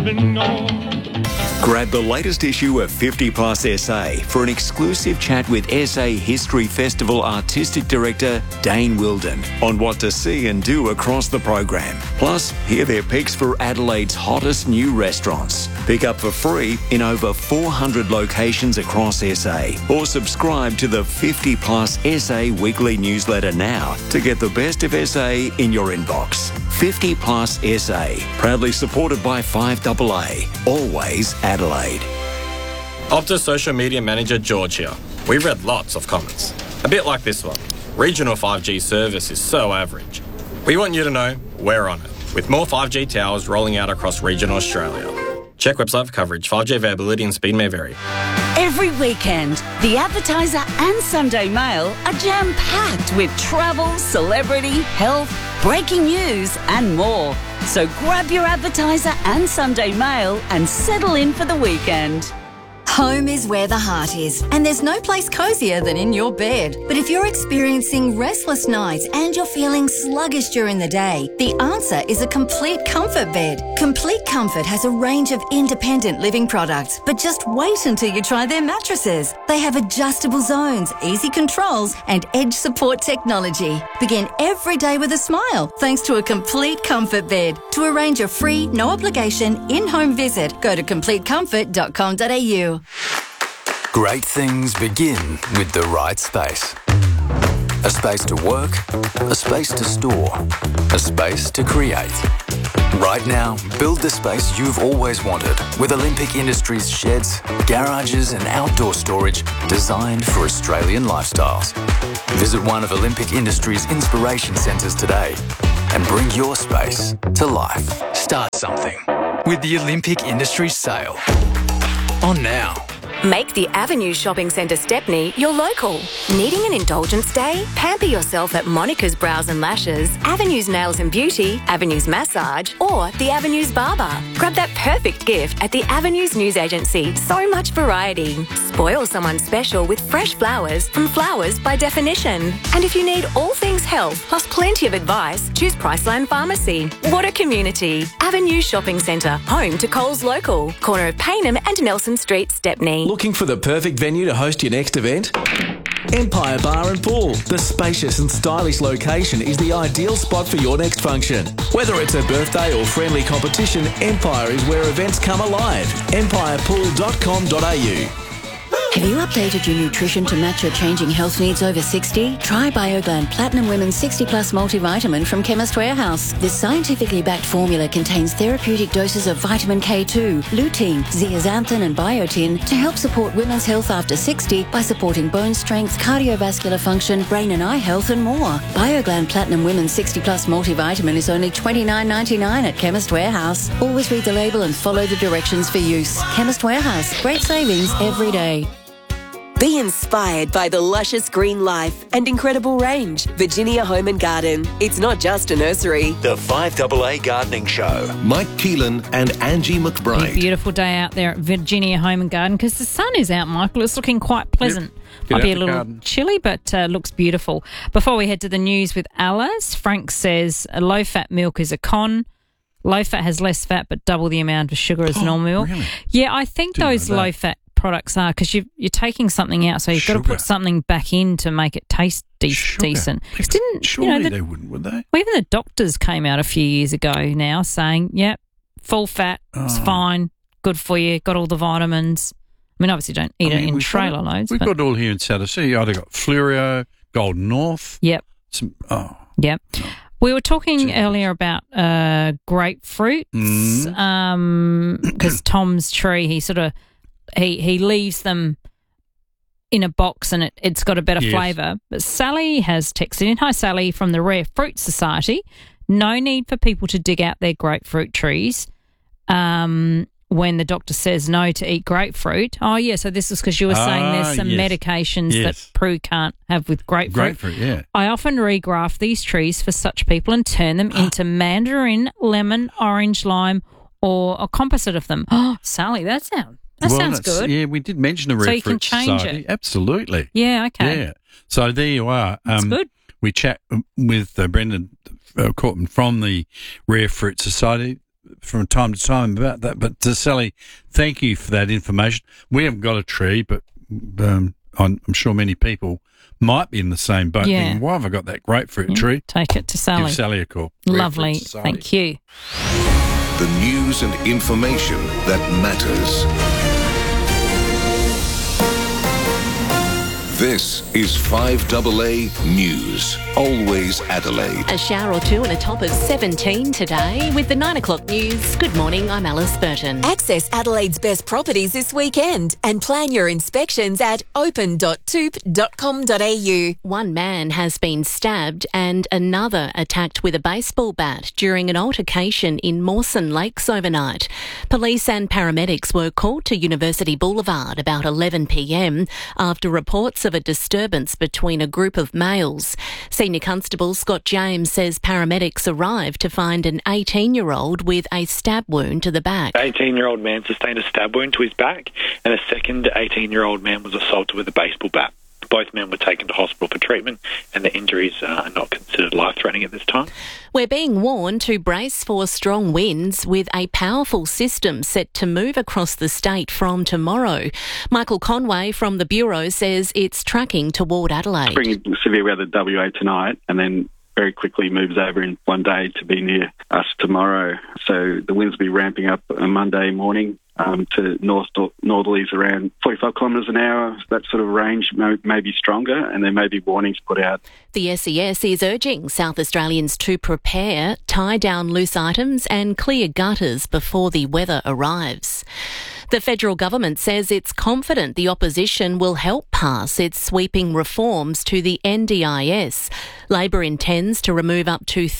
living on. Grab the latest issue of 50 Plus SA for an exclusive chat with SA History Festival Artistic Director Dane Wilden on what to see and do across the program. Plus, hear their picks for Adelaide's hottest new restaurants. Pick up for free in over 400 locations across SA or subscribe to the 50 Plus SA weekly newsletter now to get the best of SA in your inbox. 50 Plus SA, proudly supported by 5AA, always Adelaide. Optus social media manager George here. We read lots of comments. A bit like this one. Regional 5G service is so average. We want you to know we're on it, with more 5G towers rolling out across regional Australia. Check website for coverage. 5G availability and speed may vary. Every weekend, The Advertiser and Sunday Mail are jam-packed with travel, celebrity, health, breaking news and more. So grab your Advertiser and Sunday Mail and settle in for the weekend. Home is where the heart is, and there's no place cosier than in your bed. But if you're experiencing restless nights and you're feeling sluggish during the day, the answer is a Complete Comfort bed. Complete Comfort has a range of independent living products, but just wait until you try their mattresses. They have adjustable zones, easy controls, and edge support technology. Begin every day with a smile thanks to a Complete Comfort bed. To arrange a free, no obligation, in-home visit, go to completecomfort.com.au. Great things begin with the right space. A space to work, a space to store, a space to create. Right now, build the space you've always wanted with Olympic Industries sheds, garages and outdoor storage designed for Australian lifestyles. Visit one of Olympic Industries' inspiration centres today and bring your space to life. Start something with the Olympic Industries sale. On now. Make the Avenue Shopping Centre Stepney your local. Needing an indulgence day? Pamper yourself at Monica's Brows and Lashes, Avenue's Nails and Beauty, Avenue's Massage, or the Avenue's Barber. Grab that perfect gift at the Avenue's News Agency. So much variety. Spoil someone special with fresh flowers from Flowers by Definition. And if you need all things health, plus plenty of advice, choose Priceline Pharmacy. What a community. Avenue Shopping Centre, home to Coles Local, corner of Payneham and Nelson Street, Stepney. Looking for the perfect venue to host your next event? Empire Bar and Pool. The spacious and stylish location is the ideal spot for your next function. Whether it's a birthday or friendly competition, Empire is where events come alive. empirepool.com.au. Have you updated your nutrition to match your changing health needs over 60? Try BioGland Platinum Women's 60 Plus Multivitamin from Chemist Warehouse. This scientifically backed formula contains therapeutic doses of vitamin K2, lutein, zeaxanthin and biotin to help support women's health after 60 by supporting bone strength, cardiovascular function, brain and eye health and more. BioGland Platinum Women's 60 Plus Multivitamin is only $29.99 at Chemist Warehouse. Always read the label and follow the directions for use. Chemist Warehouse. Great savings every day. Be inspired by the luscious green life and incredible range. Virginia Home and Garden. It's not just a nursery. The 5AA Gardening Show. Mike Keelan and Angie McBride. A beautiful day out there at Virginia Home and Garden because the sun is out, Michael. It's looking quite pleasant. Yep. Might be a little chilly, but looks beautiful. Before we head to the news with Alice, Frank says low-fat milk is a con. Low fat has less fat but double the amount of sugar as normal milk. Really? Yeah, I think those low-fat products are because you're taking something out, so you've got to put something back in to make it taste decent. Surely they wouldn't, would they? Well, even the doctors came out a few years ago now saying, yep, full fat, it's fine, good for you, got all the vitamins. I mean, obviously don't eat it in trailer loads. We've got it all here in South Australia. I've got Fluoro, Golden North. Yep. Yep. We were talking earlier about grapefruits because Tom's tree, he sort of he leaves them in a box and it's got a better flavour. But Sally has texted in, hi Sally from the Rare Fruit Society, no need for people to dig out their grapefruit trees when the doctor says no to eat grapefruit. Oh, yeah, so this is because you were saying there's some medications that Prue can't have with grapefruit. I often regraft these trees for such people and turn them into mandarin, lemon, orange, lime, or a composite of them. Oh, Sally, that sounds good. Yeah, we did mention the Rare Fruit Society. So you can change it. Absolutely. Yeah, okay. Yeah. So there you are. That's good. We chat with Brendan Cortman from the Rare Fruit Society. from time to time about that. But Sally, thank you for that information. We haven't got a tree, but I'm sure many people might be in the same boat. Yeah. Thinking, why have I got that grapefruit tree? Take it to Sally. Give Sally a call. Lovely. Thank you. The news and information that matters. This is 5AA News. Always Adelaide. A shower or two and a top of 17 today. With the 9 o'clock news, good morning, I'm Alice Burton. Access Adelaide's best properties this weekend and plan your inspections at open.toop.com.au. One man has been stabbed and another attacked with a baseball bat during an altercation in Mawson Lakes overnight. Police and paramedics were called to University Boulevard about 11 p.m. after reports of a disturbance between a group of males. Senior Constable Scott James says paramedics arrived to find an 18-year-old with a stab wound to the back. The 18-year-old man sustained a stab wound to his back, and a second 18-year-old man was assaulted with a baseball bat. Both men were taken to hospital for treatment, and the injuries are not considered life-threatening at this time. We're being warned to brace for strong winds with a powerful system set to move across the state from tomorrow. Michael Conway from the Bureau says it's tracking toward Adelaide. Bringing severe weather WA tonight, and then very quickly moves over in one day to be near us tomorrow. So the winds will be ramping up on Monday morning to northerlies around 45 kilometres an hour. That sort of range may be stronger, and there may be warnings put out. The SES is urging South Australians to prepare, tie down loose items and clear gutters before the weather arrives. The federal government says it's confident the opposition will help pass its sweeping reforms to the NDIS. Labor intends to remove up to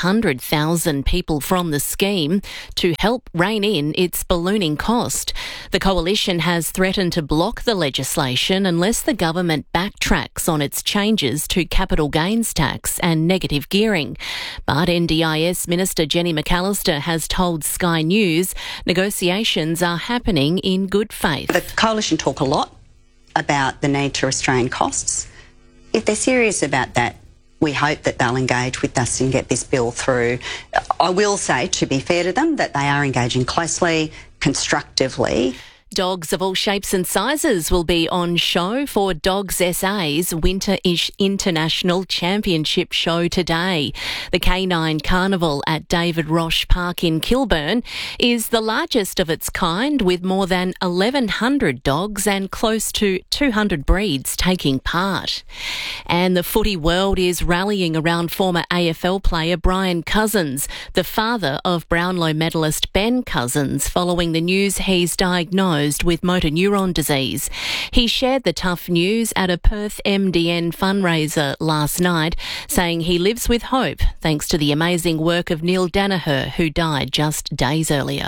300,000 people from the scheme to help rein in its ballooning cost. The coalition has threatened to block the legislation unless the government backtracks on its changes to capital gains tax and negative gearing. But NDIS Minister Jenny McAllister has told Sky News negotiations are happening in good faith. The coalition talk a lot about the need to restrain costs. If they're serious about that, we hope that they'll engage with us and get this bill through. I will say, to be fair to them, that they are engaging closely, constructively. Dogs of all shapes and sizes will be on show for Dogs SA's Winter-ish International Championship show today. The Canine Carnival at David Roche Park in Kilburn is the largest of its kind, with more than 1,100 dogs and close to 200 breeds taking part. And the footy world is rallying around former AFL player Brian Cousins, the father of Brownlow medalist Ben Cousins, following the news he's diagnosed with motor neuron disease. He shared the tough news at a Perth MDN fundraiser last night, saying he lives with hope thanks to the amazing work of Neil Danaher, who died just days earlier.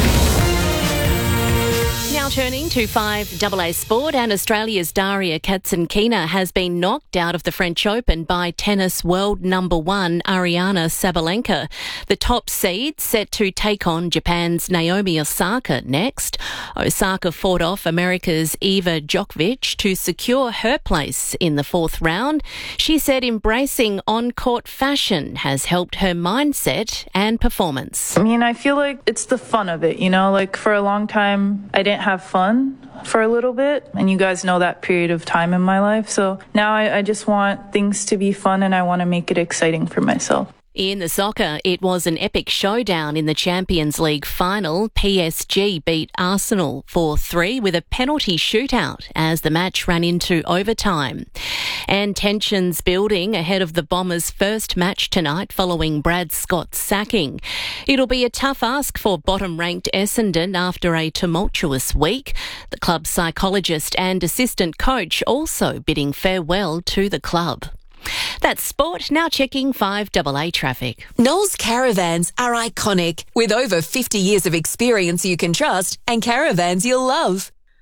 Now turning to 5AA Sport, and Australia's Daria Katsankina has been knocked out of the French Open by tennis world number one Ariana Sabalenka. The top seed set to take on Japan's Naomi Osaka next. Osaka fought off America's Eva Djokovic to secure her place in the fourth round. She said embracing on-court fashion has helped her mindset and performance. I mean, I feel like it's the fun of it, you know, like for a long time I didn't have fun for a little bit, and you guys know that period of time in my life. So now I just want things to be fun, and I want to make it exciting for myself. In the soccer, it was an epic showdown in the Champions League final. PSG beat Arsenal 4-3 with a penalty shootout as the match ran into overtime. And tensions building ahead of the Bombers' first match tonight following Brad Scott's sacking. It'll be a tough ask for bottom-ranked Essendon after a tumultuous week. The club's psychologist and assistant coach also bidding farewell to the club. That's sport. Now checking 5AA traffic. Knowles Caravans are iconic, with over 50 years of experience you can trust and caravans you'll love.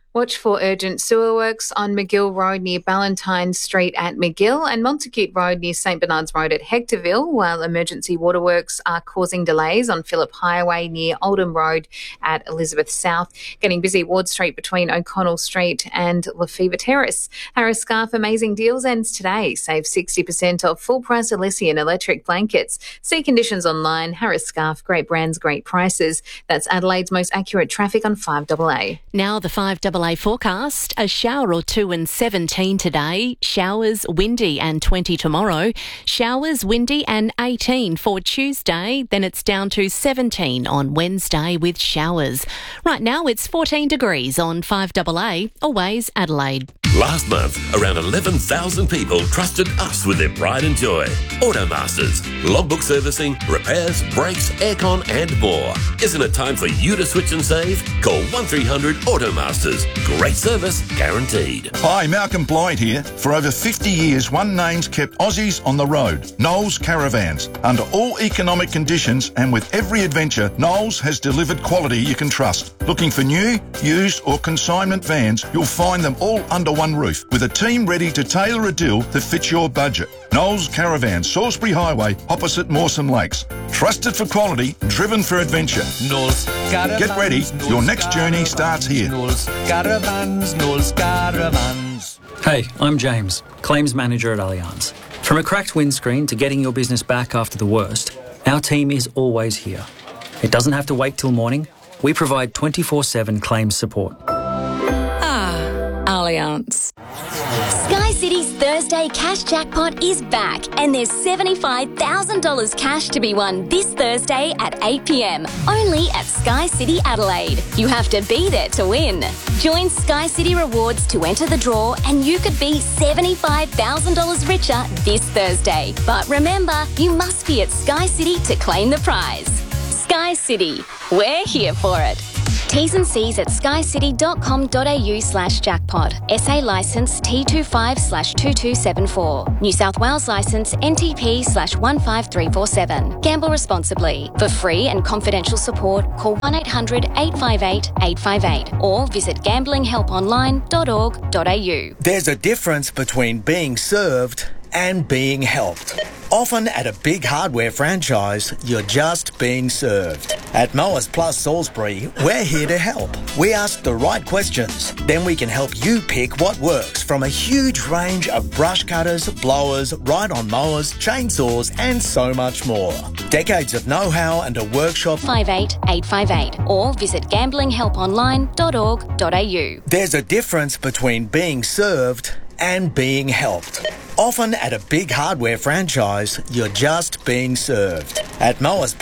Watch for urgent sewer works on McGill Road near Ballantyne Street at McGill and Montacute Road near St Bernard's Road at Hectorville, while emergency waterworks are causing delays on Phillip Highway near Oldham Road at Elizabeth South. Getting busy Ward Street between O'Connell Street and Lefevre Terrace. Harris Scarf Amazing Deals ends today. Save 60% off full-price Elysian electric blankets. See conditions online. Harris Scarf, great brands, great prices. That's Adelaide's most accurate traffic on 5AA. Now the 5AA forecast, a shower or two and 17 today, showers, windy and 20 tomorrow, showers, windy and 18 for Tuesday, then it's down to 17 on Wednesday with showers. Right now it's 14 degrees on 5AA, always Adelaide. Last month, around 11,000 people trusted us with their pride and joy. Automasters, logbook servicing, repairs, brakes, aircon and more. Isn't it time for you to switch and save? Call 1300 Automasters. Great service guaranteed. Hi, Malcolm Blythe here. For over 50 years, one name's kept Aussies on the road. Knowles Caravans. Under all economic conditions and with every adventure, Knowles has delivered quality you can trust. Looking for new, used or consignment vans, you'll find them all under one roof with a team ready to tailor a deal that fits your budget. Knowles Caravan, Salisbury Highway, opposite Mawson Lakes. Trusted for quality, driven for adventure. Knowles Caravans. Get ready, your next journey starts here. Knowles Caravans, Knowles Caravans. Hey, I'm James, Claims Manager at Allianz. From a cracked windscreen to getting your business back after the worst, our team is always here. It doesn't have to wait till morning. We provide 24/7 claims support. Allianz. Sky City's Thursday Cash Jackpot is back and there's $75,000 cash to be won this Thursday at 8 p.m. only at Sky City Adelaide. You have to be there to win. Join Sky City Rewards to enter the draw and you could be $75,000 richer this Thursday. But remember, you must be at Sky City to claim the prize. Sky City, we're here for it. T's and C's at skycity.com.au/jackpot. SA licence T25/2274. New South Wales licence NTP/15347. Gamble responsibly. For free and confidential support, call 1-800-858-858 or visit gamblinghelponline.org.au. There's a difference between being served and being helped. Often at a big hardware franchise, you're just being served. At Mowers Plus Salisbury, we're here to help. We ask the right questions, then we can help you pick what works from a huge range of brush cutters, blowers, ride-on mowers, chainsaws and so much more. Decades of know-how and a workshop. 58858 or visit gamblinghelponline.org.au. There's a difference between being served and being helped. Often at a big hardware franchise, you're just being served. At Mowers